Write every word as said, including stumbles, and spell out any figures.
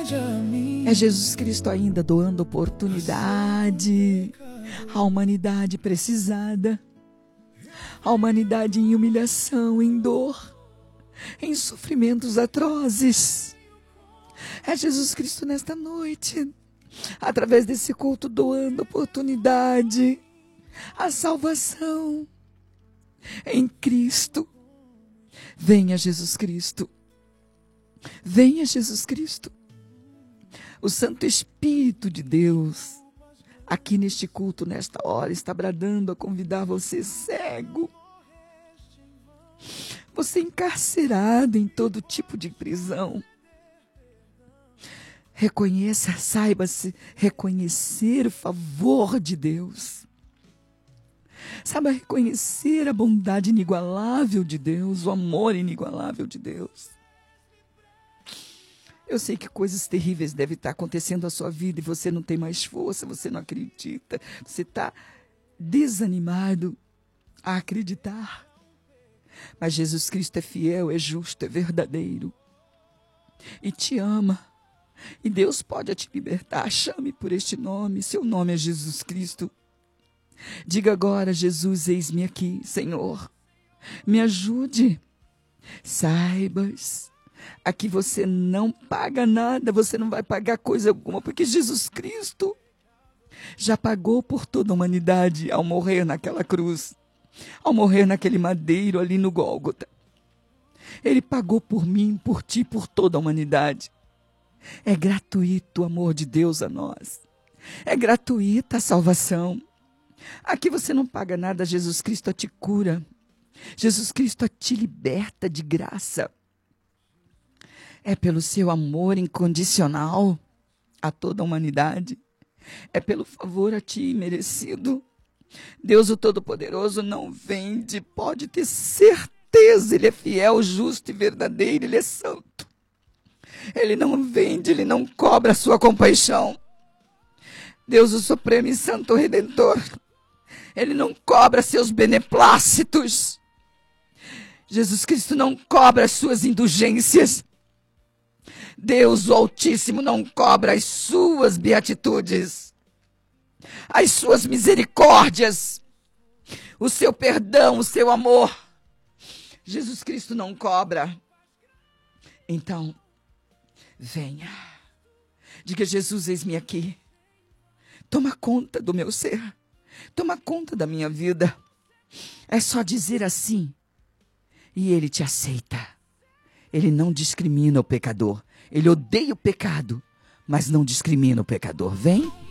É Jesus Cristo ainda doando oportunidade à humanidade precisada, à humanidade em humilhação, em dor, em sofrimentos atrozes. É Jesus Cristo nesta noite, através desse culto, doando oportunidade à salvação em Cristo. Venha Jesus Cristo, venha Jesus Cristo. O Santo Espírito de Deus, aqui neste culto, nesta hora, está bradando a convidar você cego, você encarcerado em todo tipo de prisão. Reconheça, saiba-se reconhecer o favor de Deus. Saiba reconhecer a bondade inigualável de Deus, o amor inigualável de Deus. Eu sei que coisas terríveis devem estar acontecendo na sua vida e você não tem mais força, você não acredita, você está desanimado a acreditar. Mas Jesus Cristo é fiel, é justo, é verdadeiro e te ama. E Deus pode te libertar. Chame por este nome, seu nome é Jesus Cristo. Diga agora: Jesus, eis-me aqui, Senhor, me ajude. Saibas, aqui você não paga nada, você não vai pagar coisa alguma, porque Jesus Cristo já pagou por toda a humanidade ao morrer naquela cruz, ao morrer naquele madeiro ali no Gólgota. Ele pagou por mim, por ti, por toda a humanidade. É gratuito o amor de Deus a nós. É gratuita a salvação. Aqui você não paga nada, Jesus Cristo te cura. Jesus Cristo te liberta de graça. É pelo seu amor incondicional a toda a humanidade. É pelo favor a ti merecido. Deus o Todo-Poderoso não vende, pode ter certeza. Ele é fiel, justo e verdadeiro, Ele é santo. Ele não vende, Ele não cobra a sua compaixão. Deus o Supremo e Santo Redentor, Ele não cobra seus beneplácitos. Jesus Cristo não cobra as suas indulgências. Deus o Altíssimo não cobra as suas beatitudes, as suas misericórdias, o seu perdão, o seu amor. Jesus Cristo não cobra. Então, venha. Diga: Jesus, eis-me aqui. Toma conta do meu ser. Toma conta da minha vida. É só dizer assim e Ele te aceita. Ele não discrimina o pecador. Ele odeia o pecado, mas não discrimina o pecador. Vem.